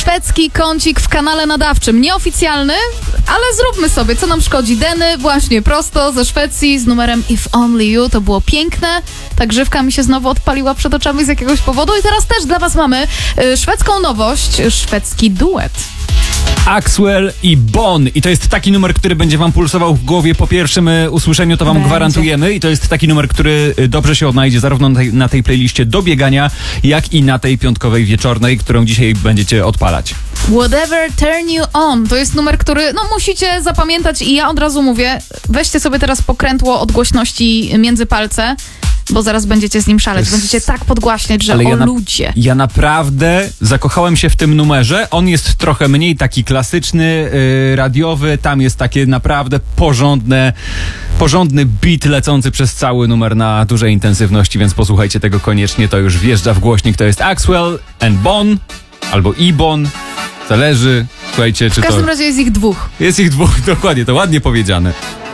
szwedzki kącik w kanale nadawczym. Nieoficjalny, ale zróbmy sobie, co nam szkodzi. Deny właśnie prosto ze Szwecji z numerem If Only You. To było piękne. Ta grzywka mi się znowu odpaliła przed oczami z jakiegoś powodu. I teraz też dla was mamy szwedzką nowość, szwedzki duet. Axwell i Bon. I to jest taki numer, który będzie wam pulsował w głowie po pierwszym usłyszeniu, to wam gwarantujemy. I to jest taki numer, który dobrze się odnajdzie zarówno na tej playliście do biegania, jak i na tej piątkowej wieczornej, którą dzisiaj będziecie odpalać. Whatever Turn You On. To jest numer, który musicie zapamiętać i ja od razu mówię, weźcie sobie teraz pokrętło od głośności między palce, bo zaraz będziecie z nim szaleć. Będziecie tak podgłaśniać, że ludzie. Ja naprawdę zakochałem się w tym numerze. On jest trochę mniej taki klasyczny, radiowy. Tam jest takie naprawdę porządny beat lecący przez cały numer na dużej intensywności, więc posłuchajcie tego koniecznie. To już wjeżdża w głośnik. To jest Axwell and Bon, albo Ibon. Zależy. Słuchajcie, czy to... W każdym razie jest ich dwóch. Jest ich dwóch, dokładnie. To ładnie powiedziane.